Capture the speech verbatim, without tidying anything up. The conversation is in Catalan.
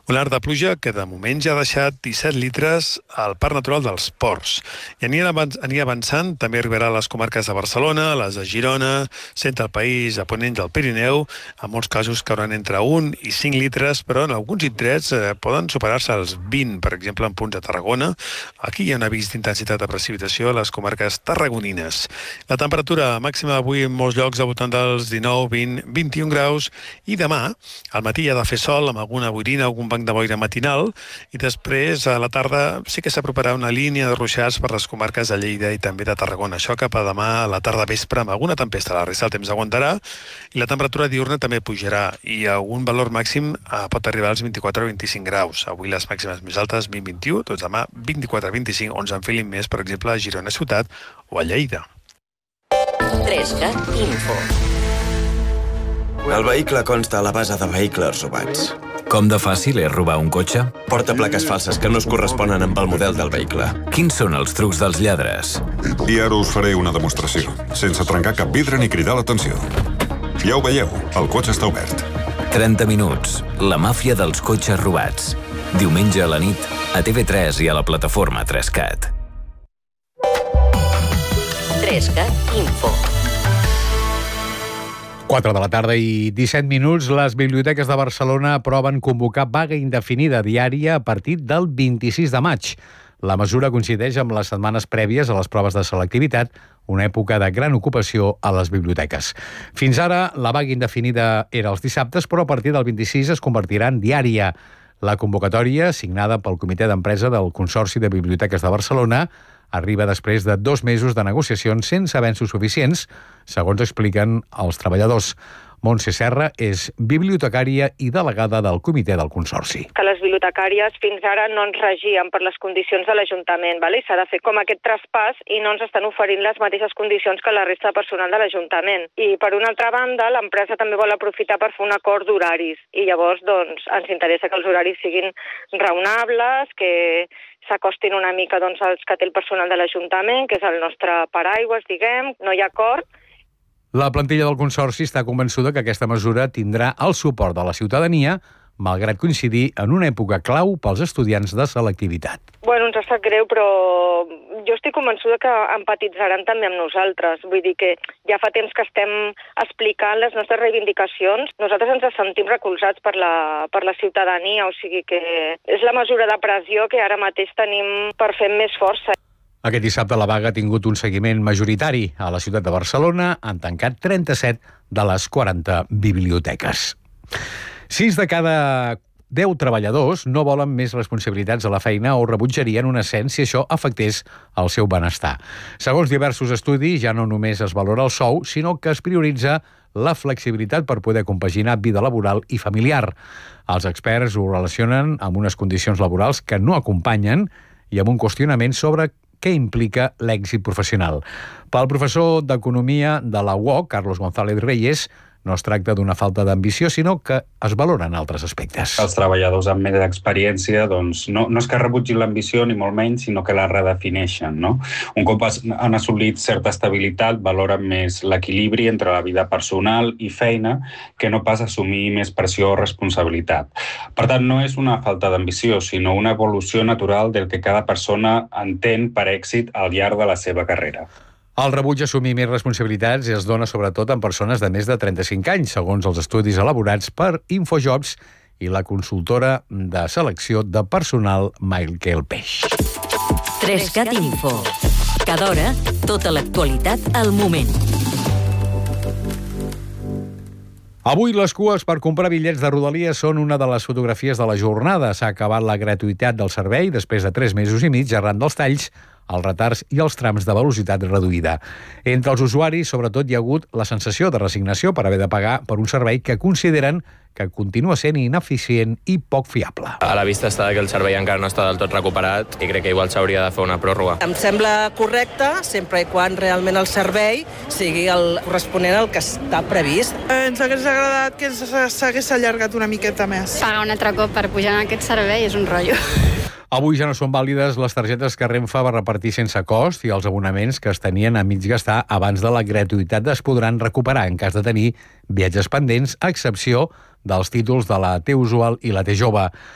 Un art de pluja que de moment ja ha deixat disset litres al Parc Natural dels Ports. I anirà avançant, també arribarà a les comarques de Barcelona, a les de Girona, centre del país, a ponent del Pirineu. En molts casos cauran entre un i cinc litres, però en alguns indrets eh, poden superar-se els vint, per exemple, en punts de Tarragona. Aquí hi ha un avís d'intensitat de precipitació a les comarques tarragonines. La temperatura màxima avui en molts llocs al voltant dels dinou, vint, vint-i-un graus, i demà al matí ha de fer sol amb alguna boirina, algun banc de boira matinal, i després a la tarda sí que s'aproparà una línia de ruixats per les comarques de Lleida i també de Tarragona. Això cap a demà a la tarda vespre amb alguna tempesta. La resta del temps aguantarà i la temperatura diurna també pujarà i algun valor màxim eh, pot arribar als vint-i-quatre o vint-i-cinc graus. Avui les màximes més altes vint vint i u, doncs demà vint-i-quatre a vint-i-cinc, on s'enfilin més, per exemple, a Girona ciutat o a Lleida. tres cat Info. El vehicle consta a la base de vehicles robats. Com de fàcil és robar un cotxe? Porta plaques falses que no es corresponen amb el model del vehicle. Quins són els trucs dels lladres? I ara us faré una demostració, sense trencar cap vidre ni cridar l'atenció. Ja ho veieu, el cotxe està obert. trenta minuts. La màfia dels cotxes robats. Diumenge a la nit, a T V tres i a la plataforma tres cat. tres cat Info. quatre de la tarda i disset minuts, les biblioteques de Barcelona aproven convocar vaga indefinida diària a partir del vint-i-sis de maig. La mesura coincideix amb les setmanes prèvies a les proves de selectivitat, una època de gran ocupació a les biblioteques. Fins ara, la vaga indefinida era els dissabtes, però a partir del vint-i-sis es convertirà en diària. La convocatòria, signada pel Comitè d'Empresa del Consorci de Biblioteques de Barcelona, arriba després de dos mesos de negociacions sense avenços suficients, segons expliquen els treballadors. Montse Serra és bibliotecària i delegada del Comitè del Consorci. Que les bibliotecàries fins ara no ens regien per les condicions de l'Ajuntament, vale? S'ha de fer com aquest traspàs i no ens estan oferint les mateixes condicions que la resta de personal de l'Ajuntament. I per una altra banda, l'empresa també vol aprofitar per fer un acord d'horaris i llavors doncs, ens interessa que els horaris siguin raonables, que s'acostin una mica doncs, als que té el personal de l'Ajuntament, que és el nostre paraigües, diguem, no hi ha acord. La plantilla del Consorci està convençuda que aquesta mesura tindrà el suport de la ciutadania, malgrat coincidir en una època clau pels estudiants de selectivitat. Bueno, ens ha estat greu, però jo estic convençuda que empatitzaran també amb nosaltres. Vull dir que ja fa temps que estem explicant les nostres reivindicacions. Nosaltres ens sentim recolzats per la, per la ciutadania, o sigui que és la mesura de pressió que ara mateix tenim per fer més força. Aquest dissabte la vaga ha tingut un seguiment majoritari. A la ciutat de Barcelona han tancat trenta-set de les quaranta biblioteques. Sis de cada deu treballadors no volen més responsabilitats a la feina o rebutjarien un ascens si això afectés el seu benestar. Segons diversos estudis, ja no només es valora el sou, sinó que es prioritza la flexibilitat per poder compaginar vida laboral i familiar. Els experts ho relacionen amb unes condicions laborals que no acompanyen i amb un qüestionament sobre què implica l'èxit professional. Pel professor d'Economia de la U O C, Carlos González Reyes, no es tracta d'una falta d'ambició, sinó que es valoren altres aspectes. Els treballadors amb més experiència doncs, no, no és que rebutgin l'ambició ni molt menys, sinó que la redefineixen. No? Un cop han assolit certa estabilitat, valoren més l'equilibri entre la vida personal i feina que no pas assumir més pressió o responsabilitat. Per tant, no és una falta d'ambició, sinó una evolució natural del que cada persona entén per èxit al llarg de la seva carrera. El rebuig a assumir més responsabilitats es dona sobretot en persones de més de trenta-cinc anys, segons els estudis elaborats per Infojobs i la consultora de selecció de personal Michael Peix. tres cat Info. Cada hora, tota l'actualitat al moment. Avui les cues per comprar bitllets de Rodalies són una de les fotografies de la jornada. S'ha acabat la gratuïtat del servei després de tres mesos i mig arran dels talls, els retards i els trams de velocitat reduïda. Entre els usuaris, sobretot, hi ha hagut la sensació de resignació per haver de pagar per un servei que consideren que continua sent ineficient i poc fiable. A la vista està que el servei encara no està del tot recuperat i crec que igual s'hauria de fer una pròrroga. Em sembla correcte, sempre i quan realment el servei sigui el corresponent al que està previst. Ens hagués agradat que s'hagués allargat una miqueta més. Pagar un altre cop per pujar en aquest servei és un rotllo. Avui ja no són vàlides les targetes que Renfe va repartir sense cost i els abonaments que es tenien a mig gastar abans de la gratuïtat es podran recuperar en cas de tenir viatges pendents, a excepció dels títols de la T-Usual i la T-Jove.